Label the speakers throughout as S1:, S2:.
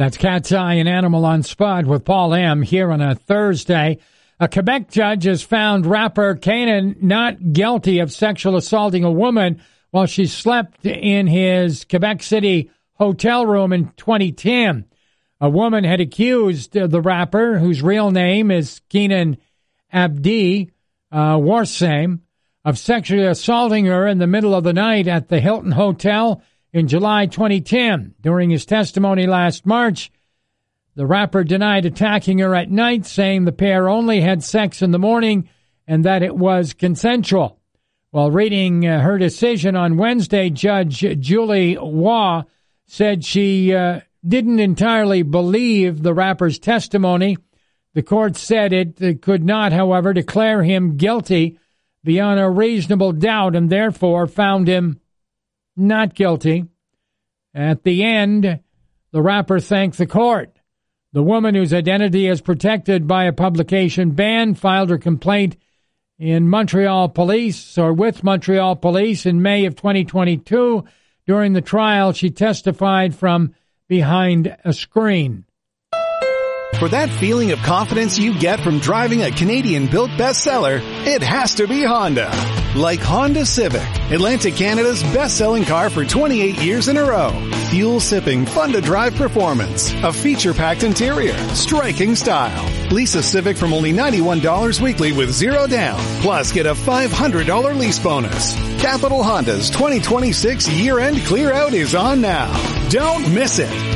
S1: That's Cat's Eye and Animal on Spud with Paul M. here on a Thursday. A Quebec judge has found rapper Kanan not guilty of sexual assaulting a woman while she slept in his Quebec City hotel room in 2010. A woman had accused the rapper, whose real name is Kenan Abdi Warsame, of sexually assaulting her in the middle of the night at the Hilton Hotel in July 2010. During his testimony last March, the rapper denied attacking her at night, saying the pair only had sex in the morning and that it was consensual. While reading her decision on Wednesday, Judge Julie Waugh said she didn't entirely believe the rapper's testimony. The court said it could not, however, declare him guilty beyond a reasonable doubt and therefore found him not guilty. At the end, the rapper thanked the court. The woman, whose identity is protected by a publication ban, filed her complaint with Montreal Police in May of 2022. During the trial, she testified from behind a screen.
S2: For that feeling of confidence you get from driving a Canadian-built bestseller, it has to be Honda. Like Honda Civic, Atlantic Canada's best-selling car for 28 years in a row. Fuel-sipping, fun-to-drive performance, a feature-packed interior, striking style. Lease a Civic from only $91 weekly with zero down. Plus, get a $500 lease bonus. Capital Honda's 2026 year-end clear-out is on now. Don't miss it.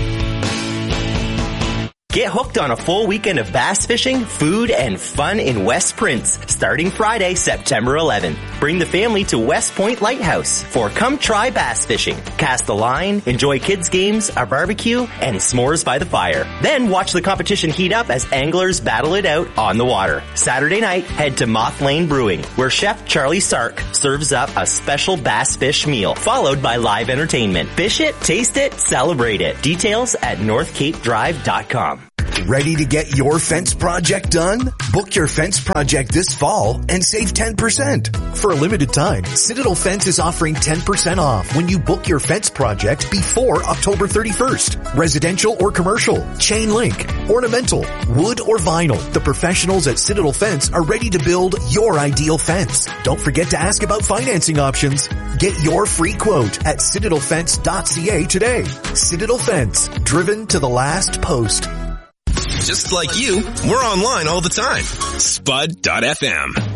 S3: Get hooked on a full weekend of bass fishing, food, and fun in West Prince, starting Friday, September 11th. Bring the family to West Point Lighthouse for Come Try Bass Fishing. Cast a line, enjoy kids' games, a barbecue, and s'mores by the fire. Then watch the competition heat up as anglers battle it out on the water. Saturday night, head to Moth Lane Brewing, where Chef Charlie Sark serves up a special bass fish meal, followed by live entertainment. Fish it, taste it, celebrate it. Details at northcapedrive.com.
S4: Ready to get your fence project done? Book your fence project this fall and save 10%. For a limited time, Citadel Fence is offering 10% off when you book your fence project before October 31st. Residential or commercial, chain link, ornamental, wood or vinyl. The professionals at Citadel Fence are ready to build your ideal fence. Don't forget to ask about financing options. Get your free quote at citadelfence.ca today. Citadel Fence, driven to the last post.
S5: Just like you, we're online all the time. Spud.fm.